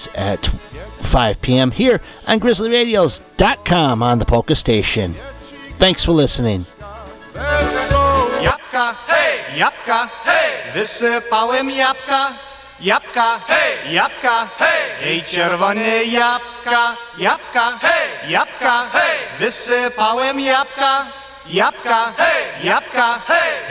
Fridays at 5 p.m. here on GrizzlyRadios.com on the Polka Station. Thanks for listening. Jabłka, hej! Jabłka, hej! Wysypałem jabłka, jabłka, hej! Jabłka, hej! Ej, czerwone jabłka, jabłka, hej! Jabłka, hej! Wysypałem jabłka, jabłka, hej! Jabłka, hej!